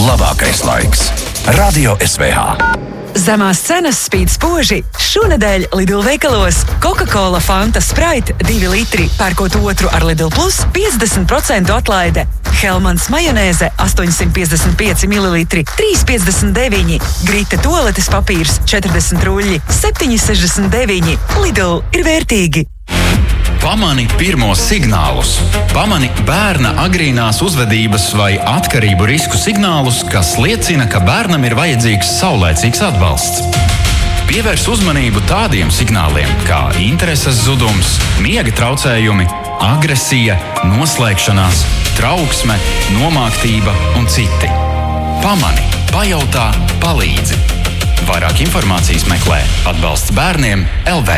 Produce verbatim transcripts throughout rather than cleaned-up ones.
labākais laiks. Radio S V H. Zemās cenas spīd spoži. Šonedēļ Lidl veikalos Coca-Cola, Fanta, Sprite divi litri, pērkot otru ar Lidl Plus piecdesmit procentu atlaide. Helmans majonēze astoņsimt piecdesmit pieci mililitri, trīs piecdesmit deviņi. Grita toaletes papīrs četrdesmit ruļļi, septiņi sešdesmit deviņi. Lidl ir vērtīgi. Pamani pirmos signālus. Pamani bērna agrīnās uzvedības vai atkarību risku signālus, kas liecina, ka bērnam ir vajadzīgs saulēcīgs atbalsts. Pievērs uzmanību tādiem signāliem kā intereses zudums, miega traucējumi, agresija, noslēgšanās, trauksme, nomāktība un citi. Pamani, pajautā, palīdzi. Vairāk informācijas meklē atbalsts bērniem L V.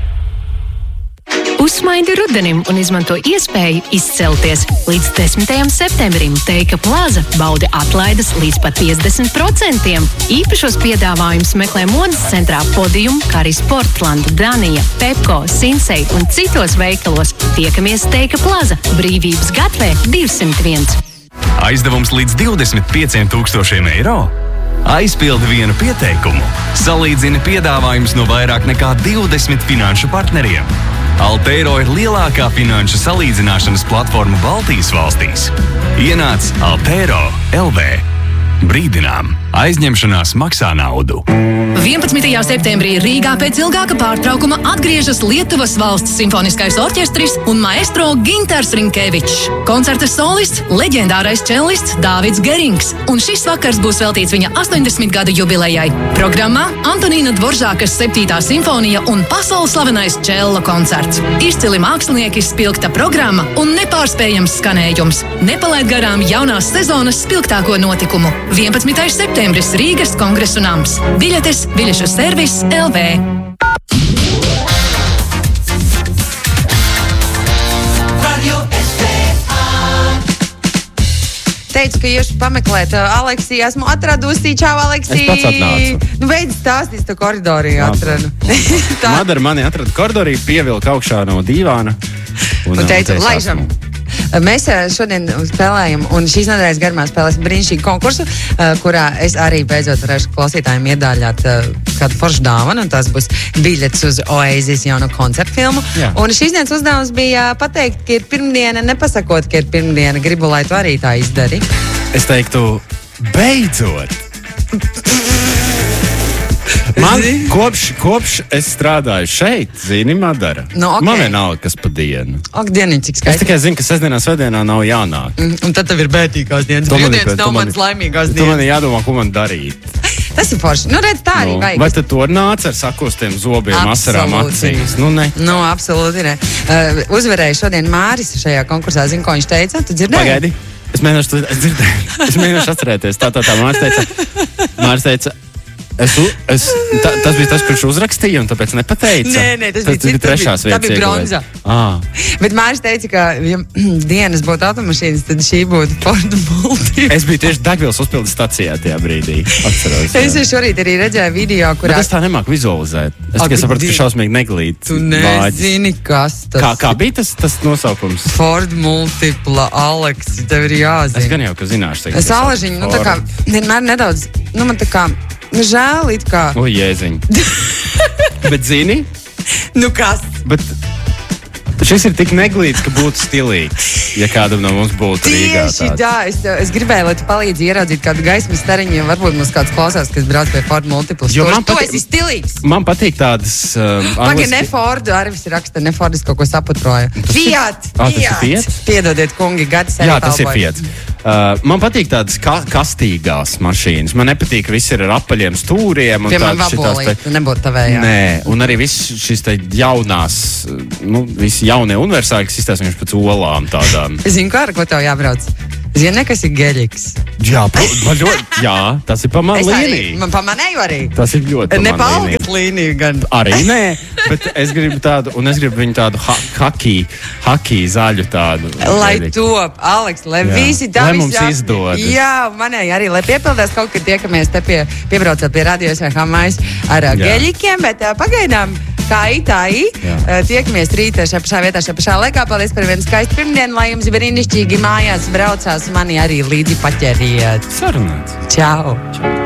Uzsmaidi rudenim un izmanto iespēju izcelties. Līdz desmitajam septembrim Teika Plaza bauda atlaides līdz pat piecdesmit procentiem. Īpašos piedāvājumus meklē modes centrā Podium, kā arī Sportland, Danija, Pepko, Sinsei un citos veikalos. Tiekamies Teika Plaza, Brīvības gatavē divsimt viens. Aizdevums līdz divdesmit pieciem tūkstošiem eiro? Aizpildi vienu pieteikumu. Salīdzini piedāvājumus no vairāk nekā divdesmit finanšu partneriem. Altero ir lielākā finanšu salīdzināšanas platforma Baltijas valstīs. Ienāc Altero L V. Brīdinām, aizņemšanās maksā naudu. vienpadsmitajā septembrī Rīgā pēc ilgāka pārtraukuma atgriežas Lietuvas valsts simfoniskais orķestris un maestro Gintars Rinkevičs. Koncerta solists, leģendārais čellists Dāvids Gerings, un šis vakars būs veltīts viņa astoņdesmit gadu jubilejai. Programmā Antonīna Dvoržākas septītā simfonija un pasaules slavenais čello koncerts. Izcili mākslinieki, spilgta programma un nepārspējams skanējums. Nepalaid garām jaunās sezonas spilgtāko notikumu. vienpadsmitais septembris Rīgas Kongresu nams. Biļetes biļešu servis L V. Teicu, ka iešu pameklēt uh, Aleksiju. Esmu atradusi. Čau, Aleksija. Es pats atnācu. Nu, beidz stāstīt, to koridorī atradu. Madara mani atrada koridorī, pievilka augšā no dīvāna. Un, un teicu, un laižam. Mēs šodien spēlējam, un šīs nedēļas garumā spēlēsim brīnišķīgu konkursu, kurā es arī beidzot varēšu klausītājiem iedāļāt kādu foršu dāvanu, un tas būs biļets uz Oasis jauno koncertu filmu. Jā. Un šīs dienas uzdevums bija pateikt, ka ir pirmdiena, nepasakot, ka ir pirmdiena. Gribu, lai tu arī tā izdari. Es teiktu, beidzot! Man kopš, kopš es strādāju šeit, zini, Madara. No, okay. Man vienalga, kas pa dienu. Ak, dieniņ, cik skaisti. Es tikai zinu, ka sestdienā, svētdienā nav jānāk. Mm, un tad tev ir bētīgās dienas. Brīvdienas nav manas laimīgās dienas. Tu man jādomā, ko man darīt. Tas ir forši. Nu, redz, tā arī nu, vajag. Vai tad to nāca ar sakostiem zobiem, asarām acīs? Nu, ne. Nu, absolūti ne. Uh, uzvarēja šodien Māris šajā konkursā. Zini, ko viņš teica? Tu dzirdēji? Pagaidi. Es mēģināšu, es dzirdēju. Es mēģināšu atcerēties. Tā, tā, tā. Māris teica, Māris teica, Es, es, ta, tas bija tas, kurš uzrakstīja, un tāpēc nepateica. Nē, nē, tas, tas bija, bija trešās vietas. Tā bija bronza. Ah. Bet Māris teica, ka, ja dienas būtu automašīnas, tad šī būtu Ford Multipla. Es biju tieši degvielas uzpildes stacijā tajā brīdī. Atceros, es šorīt arī redzēju video, kurā... Bet es tā nemāku vizualizēt. Es tikai sapratu, ka šausmīgi neglīt. Tu nezini, kas tas... Kā, kā bija tas, tas nosaukums? Ford Multipla, Aleksi, tev ir jāzina. Es gan jau, ka zināšu. Es alažiņu, nu tā kā, vienmēr nedaudz, nu man tā kā... Nu, žēl, it kā. O, jēziņ. Bet zini? Nu, kas? Bet šis ir tik neglīts, ka būtu stilīgs, ja kādam no mums būtu Rīgā tāds. Tieši tā. Es, es gribēju, lai tu palīdzi ieraudzīt kādu gaismas stariņu, varbūt mums kāds klausās, kas brauc pie Ford Multiplas. Jo man patīk, tu esi stilīgs. Man patīk tādas... Um, Pagaid, angliski... ne Fordu, arī viss raksta, ne Fordis kaut ko saputroja. Fiat! Ah, tas ir Fiat? Piedodiet, kungi, gadi sevi. Jā, tas ir Fiat. Uh, man patīk tādas ka kastīgās mašīnas. Man nepatīk, ka viss ir ar apaļiem stūriem. Piemēram, vabolī, tu nebūtu tavējā. Nē, un arī viss šis te jaunās, nu, visi jaunie universāli, kas izstāsta viņš pēc olām tādām. Es zinu, kā ar ko tev jābrauc. Zini, kas ir geļiks? Jā, pa, ļoti, jā, tas ir pa man līniju. Man pa manēju arī. Tas ir ļoti pa ne man līniju. Ne pa līniju gan. Arī nē, bet es gribu tādu, un es gribu viņu tādu ha haki, haki zaļu tādu. Lai geļiks. Top, Aleks, lai jā. Visi tā lai mums izdodas. Jā, manēji arī, lai piepildās kaut, kad tiekamies te pie, piebraucot pie Radio S V H mājas ar jā. Geļikiem, bet pagaidām Kai, tai. Uh, tiekamies rītā šajā pašā vietā, šajā pašā laikā. Paldies par vienu skaistu pirmdienu, lai jums brīnišķīgi mājās braucās. Mani arī līdzi paķeriet. Sarunāts. Čau! Čau.